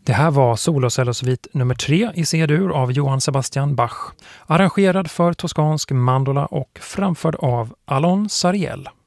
Det här var Solocello-svit nummer 3 i C-dur av Johann Sebastian Bach, arrangerad för toskansk mandola och framförd av Alon Sariel.